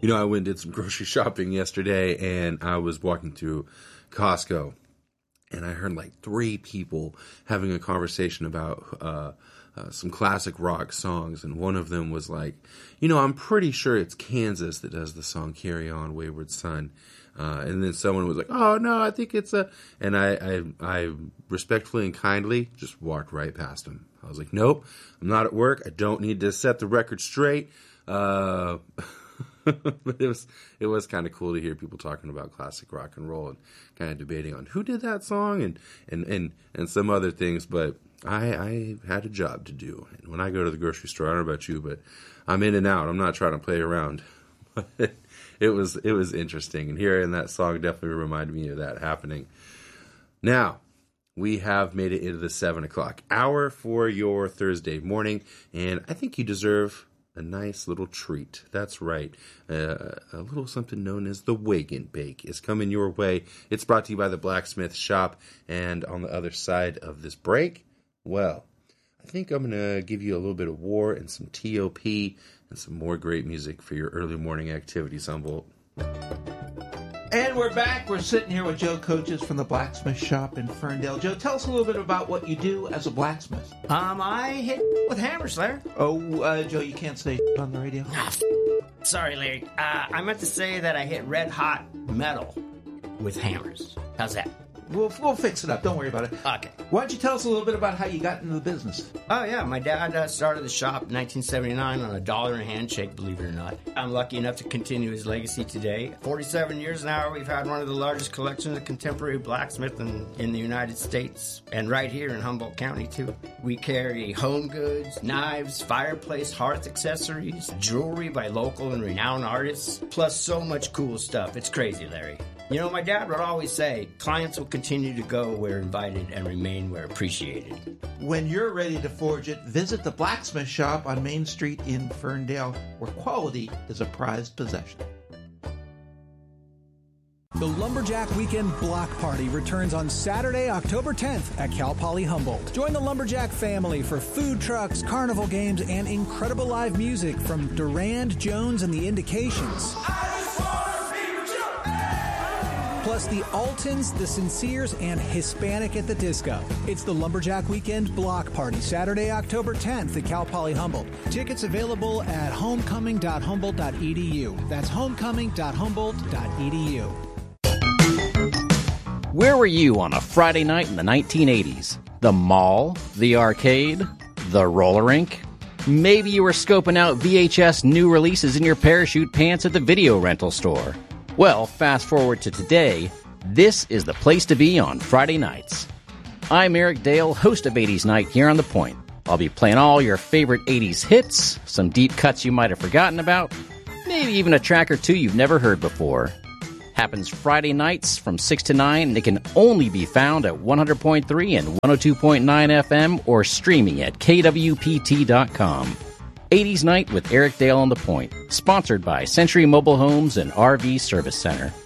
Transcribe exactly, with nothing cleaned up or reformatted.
You know, I went and did some grocery shopping yesterday, and I was walking through Costco, and I heard like three people having a conversation about uh, uh, some classic rock songs, and one of them was like, you know, I'm pretty sure it's Kansas that does the song Carry On, Wayward Son. Uh, and then someone was like, oh, no, I think it's a... And I, I, I respectfully and kindly just walked right past him. I was like, nope, I'm not at work. I don't need to set the record straight. Uh, but it was it was kind of cool to hear people talking about classic rock and roll and kind of debating on who did that song and, and, and, and some other things. But I, I had a job to do. And when I go to the grocery store, I don't know about you, but I'm in and out. I'm not trying to play around. It was it was interesting, and hearing that song definitely reminded me of that happening. Now, we have made it into the seven o'clock hour for your Thursday morning, and I think you deserve a nice little treat. That's right. Uh, a little something known as the Wake and Bake is coming your way. It's brought to you by the Blacksmith Shop, and on the other side of this break, well, I think I'm going to give you a little bit of war and some T O P and some more great music for your early morning activities, Humboldt. And we're back. We're sitting here with Joe Coaches from the Blacksmith Shop in Ferndale. Joe, tell us a little bit about what you do as a blacksmith. Um, I hit with hammers, Larry. Oh, uh, Joe, you can't say on the radio. Ah, f- sorry, Larry. Uh, I meant to say that I hit red hot metal with hammers. How's that? We'll, we'll fix it up. Don't worry about it. Okay. Why don't you tell us a little bit about how you got into the business? Oh, yeah. My dad uh, started the shop in nineteen seventy-nine on a dollar and a handshake, believe it or not. I'm lucky enough to continue his legacy today. forty-seven years now, we've had one of the largest collections of contemporary blacksmith in, in the United States, and right here in Humboldt County, too. We carry home goods, knives, fireplace, hearth accessories, jewelry by local and renowned artists, plus so much cool stuff. It's crazy, Larry. You know, my dad would always say, clients will continue to go where invited and remain where appreciated. When you're ready to forge it, visit the Blacksmith Shop on Main Street in Ferndale, where quality is a prized possession. The Lumberjack Weekend Block Party returns on Saturday, October tenth at Cal Poly Humboldt. Join the Lumberjack family for food trucks, carnival games, and incredible live music from Durand, Jones, and the Indications. Plus the Altons, the Sinceres, and Hispanic at the Disco. It's the Lumberjack Weekend Block Party, Saturday, October tenth at Cal Poly Humboldt. Tickets available at homecoming dot humboldt dot e d u. That's homecoming dot humboldt dot e d u. Where were you on a Friday night in the nineteen eighties? The mall? The arcade? The roller rink? Maybe you were scoping out V H S new releases in your parachute pants at the video rental store. Well, fast forward to today, this is the place to be on Friday nights. I'm Eric Dale, host of eighties Night here on The Point. I'll be playing all your favorite eighties hits, some deep cuts you might have forgotten about, maybe even a track or two you've never heard before. Happens Friday nights from six to nine, and it can only be found at one hundred point three and one oh two point nine F M or streaming at K W P T dot com. eighties Night with Eric Dale on The Point, sponsored by Century Mobile Homes and R V Service Center.